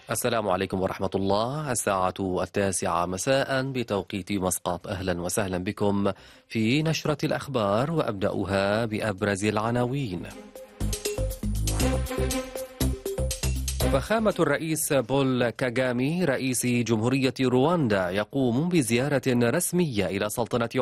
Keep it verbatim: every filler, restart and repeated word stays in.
السلام عليكم ورحمة الله. الساعة التاسعة مساء بتوقيت مسقط. أهلا وسهلا بكم في نشرة الأخبار، وأبدأها بأبرز العناوين. فخامة الرئيس بول كاغامي رئيس جمهورية رواندا يقوم بزيارة رسمية إلى سلطنة